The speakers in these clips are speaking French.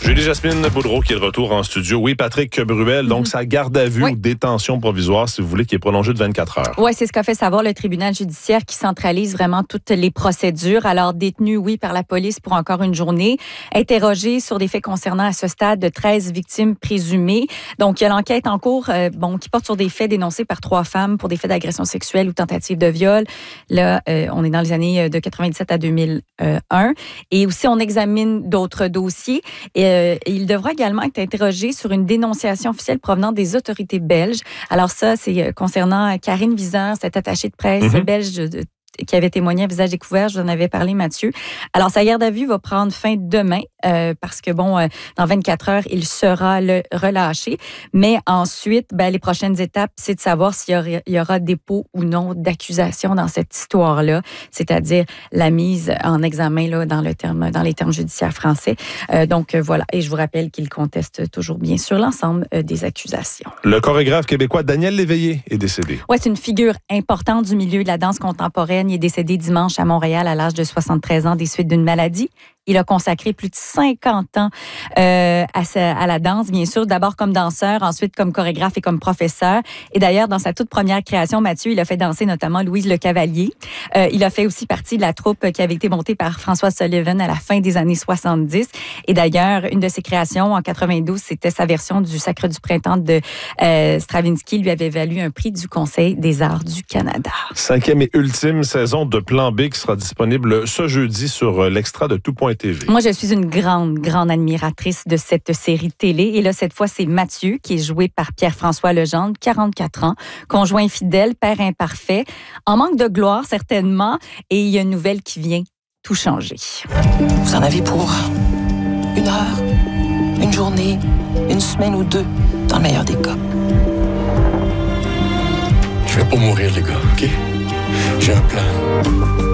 Julie-Jasmine Boudreau qui est de retour en studio. Oui, Patrick Bruel, donc sa garde à vue ou détention provisoire, si vous voulez, qui est prolongée de 24 heures. Oui, c'est ce qu'a fait savoir le tribunal judiciaire qui centralise vraiment toutes les procédures. Alors, détenu, oui, par la police pour encore une journée. Interrogé sur des faits concernant à ce stade de 13 victimes présumées. Donc, il y a l'enquête en cours qui porte sur des faits dénoncés par 3 femmes pour des faits d'agression sexuelle ou tentative de viol. Là, on est dans les années de 97 à 2001. Et aussi, on examine d'autres dossiers. Il devra également être interrogé sur une dénonciation officielle provenant des autorités belges. Alors ça, c'est concernant Karine Vizeur, cette attachée de presse belge qui avait témoigné à visage découvert. Je vous en avais parlé, Mathieu. Alors, sa garde à vue va prendre fin demain parce que, dans 24 heures, il sera relâché. Mais ensuite, les prochaines étapes, c'est de savoir s'il y aura dépôt ou non d'accusation dans cette histoire-là, c'est-à-dire la mise en examen là, dans les termes judiciaires français. Donc, voilà. Et je vous rappelle qu'il conteste toujours, bien sûr, l'ensemble des accusations. Le chorégraphe québécois Daniel Léveillé est décédé. Oui, c'est une figure importante du milieu de la danse contemporaine. Il est décédé dimanche à Montréal à l'âge de 73 ans des suites d'une maladie. Il a consacré plus de 50 ans à la danse, bien sûr, d'abord comme danseur, ensuite comme chorégraphe et comme professeur. Et d'ailleurs, dans sa toute première création, Mathieu, il a fait danser notamment Louise Le Cavalier. Il a fait aussi partie de la troupe qui avait été montée par François Sullivan à la fin des années 70. Et d'ailleurs, une de ses créations en 92, c'était sa version du Sacre du printemps de Stravinsky, lui avait valu un prix du Conseil des arts du Canada. 5e et ultime saison de Plan B qui sera disponible ce jeudi sur l'extra de tout.tv. Moi, je suis une grande admiratrice de cette série télé. Et là, cette fois, c'est Mathieu, qui est joué par Pierre-François Legendre, 44 ans, conjoint fidèle, père imparfait, en manque de gloire, certainement. Et il y a une nouvelle qui vient tout changer. Vous en avez pour 1 heure, 1 journée, 1 semaine ou 2, dans le meilleur des cas. Je vais pas mourir, les gars, OK? J'ai un plan.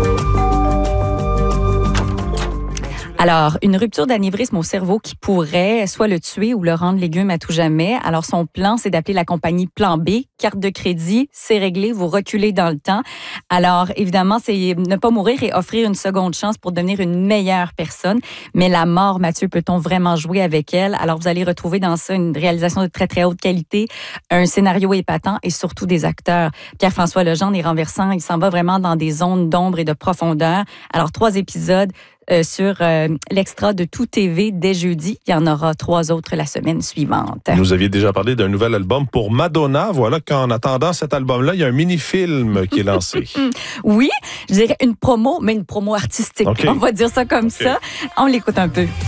Alors, une rupture d'anévrisme au cerveau qui pourrait soit le tuer ou le rendre légume à tout jamais. Alors, son plan, c'est d'appeler la compagnie Plan B. Carte de crédit, c'est réglé, vous reculez dans le temps. Alors, évidemment, c'est ne pas mourir et offrir une seconde chance pour devenir une meilleure personne. Mais la mort, Mathieu, peut-on vraiment jouer avec elle? Alors, vous allez retrouver dans ça une réalisation de très, très haute qualité, un scénario épatant et surtout des acteurs. Pierre-François Legendre est renversant. Il s'en va vraiment dans des zones d'ombre et de profondeur. Alors, 3 épisodes sur l'extra de Tout TV dès jeudi. Il y en aura 3 autres la semaine suivante. Vous aviez déjà parlé d'un nouvel album pour Madonna. Voilà qu'en attendant cet album-là, il y a un mini-film qui est lancé. Oui, je dirais une promo, mais une promo artistique. Okay. On va dire ça comme ça. On l'écoute un peu.